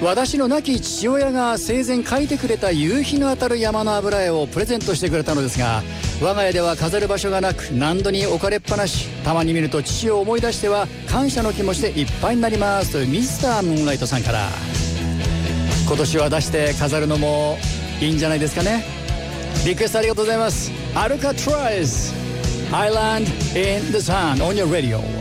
私の亡き父親が生前描いてくれた夕日の当たる山の油絵をプレゼントしてくれたのですが、我が家では飾る場所がなく何度に置かれっぱなし。たまに見ると父を思い出しては感謝の気持ちでいっぱいになります、というミスタームーンライトさんから。今年は出して飾るのもいいんじゃないですかね。リクエストありがとうございます。アルカトライズ Island in the Sun on your radio。